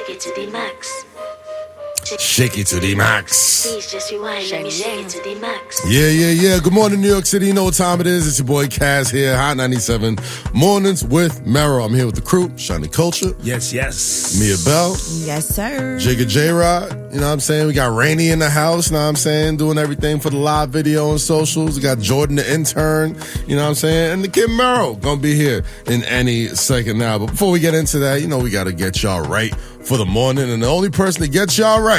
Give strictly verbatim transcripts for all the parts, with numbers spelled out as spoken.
Shake it to the max. Shake it to the max. Please just rewind. Let me shake it to the max. Yeah, yeah, yeah. Good morning, New York City. You know what time it is. It's your boy Kaz here, Hot ninety-seven Mornings with Mero. I'm here with the crew, Shiny Culture. Yes, yes. Mia Bell. Yes, sir. Jigga J-Rod. You know what I'm saying? We got Rainy in the house, you know what I'm saying? Doing everything for the live video and socials. We got Jordan the intern, you know what I'm saying? And the kid Mero gonna be here in any second now. But before we get into that, you know we gotta get y'all right for the morning. And the only person that gets y'all right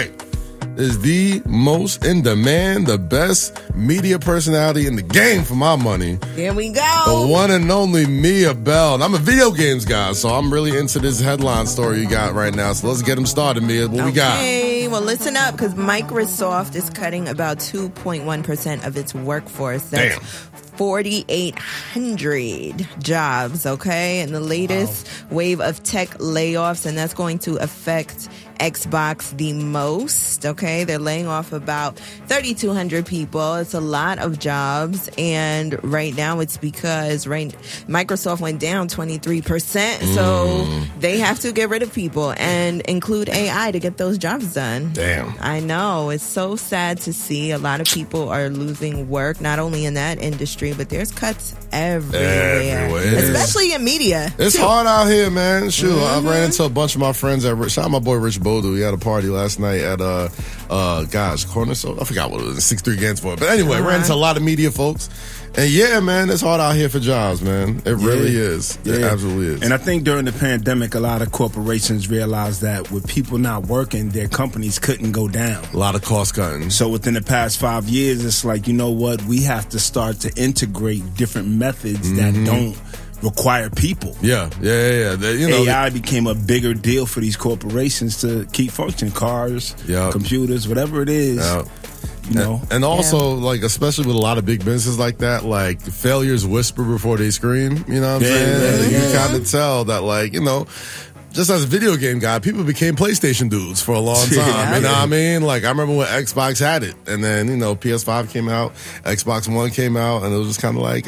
is the most in demand, the best media personality in the game for my money. Here we go. The one and only Mia Bell. And I'm a video games guy, so I'm really into this headline story you got right now. So let's get them started, Mia. What okay. we got? Okay, well, listen up, because Microsoft is cutting about two point one percent of its workforce. That's Damn. forty-eight hundred jobs, okay? And the latest wow. wave of tech layoffs, and that's going to affect Xbox the most, okay? They're laying off about thirty-two hundred people. It's a lot of jobs, and right now it's because right, Microsoft went down twenty-three percent, so mm. they have to get rid of people and include A I to get those jobs done. Damn. I know. It's so sad to see. A lot of people are losing work, not only in that industry, but there's cuts everywhere, everywhere. especially in media. It's too. hard out here, man. Shoot, mm-hmm. I ran into a bunch of my friends at shout out my boy Rich Bodu. He had a party last night at uh uh gosh Cornerstone. I forgot what it was. six three Games for it. But anyway, uh-huh. ran into a lot of media folks. And yeah, man, it's hard out here for jobs, man. It yeah. really is. Yeah. It absolutely is. And I think during the pandemic, a lot of corporations realized that with people not working, their companies couldn't go down. A lot of cost cutting. So within the past five years, it's like, you know what? We have to start to integrate different methods mm-hmm. that don't require people. Yeah, yeah, yeah. yeah. They, you know, A I became a bigger deal for these corporations to keep functioning. Cars, yep. computers, whatever it is. Yep. You know? And, and also, yeah. like, especially with a lot of big businesses like that, like, failures whisper before they scream. You know what I'm yeah, saying? Yeah, you yeah. kind of tell that, like, you know, just as a video game guy, people became PlayStation dudes for a long time. Yeah. You know what I mean? Like, I remember when Xbox had it. And then, you know, P S five came out, Xbox One came out, and it was just kind of like, eh,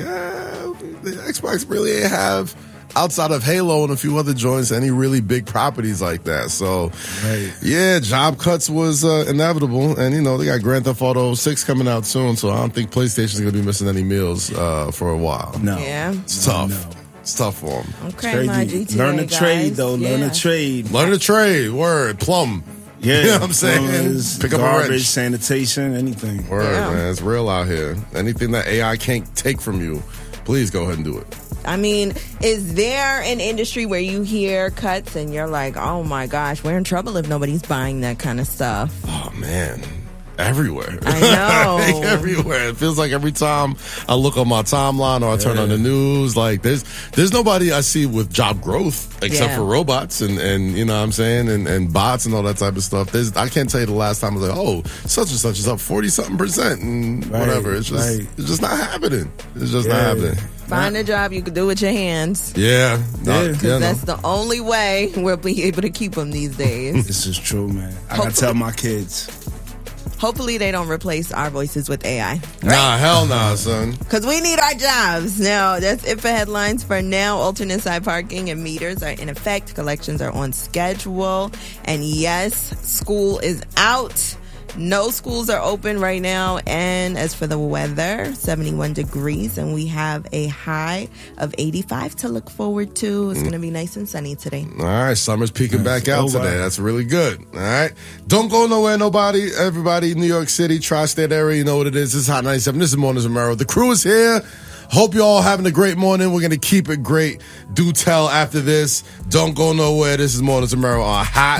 the Xbox really ain't have, outside of Halo and a few other joints, any really big properties like that. So, right. yeah, job cuts was uh, inevitable. And, you know, they got Grand Theft Auto six coming out soon, so I don't think PlayStation's going to be missing any meals uh, for a while. No. Yeah. It's tough. No. It's tough for them. Okay, my G T A Learn a guys. trade, though. Yeah. Learn a trade. Learn a trade. Word. Plum. Yeah. You know what I'm saying? Plumbers, Pick up garbage, a wrench. sanitation, anything. Word, Yeah. man. It's real out here. Anything that A I can't take from you, please go ahead and do it. I mean, is there an industry where you hear cuts and you're like, oh my gosh, we're in trouble if nobody's buying that kind of stuff? Oh, man. Everywhere. I know. Like, everywhere. It feels like every time I look on my timeline or I turn yeah. on the news, like there's there's nobody I see with job growth except yeah. for robots and, and you know what I'm saying, and, and bots and all that type of stuff. There's I can't tell you the last time I was like, oh, such and such is up forty something percent and right, whatever. It's just right. it's just not happening. It's just yeah. not happening. Find a job you can do with your hands. Yeah. No, Yeah. Because yeah, no. that's the only way we'll be able to keep them these days. This is true, man. I Hopefully. gotta tell my kids. Hopefully they don't replace our voices with A I. Nah, hell nah, son. Because we need our jobs. Now, that's it for headlines for now. Alternate side parking and meters are in effect. Collections are on schedule. And yes, school is out. No schools are open right now. And as for the weather, seventy-one degrees. And we have a high of eighty-five to look forward to. It's mm. going to be nice and sunny today. All right, summer's peeking Nice. back out Oh, today. wow. That's really good. All right. Don't go nowhere, nobody. Everybody, New York City, tri-state area, you know what it is. This is Hot ninety-seven. This is Mornings with Mero. The crew is here. Hope you all having a great morning. We're going to keep it great. Do tell after this. Don't go nowhere. This is Mornings with Mero on Hot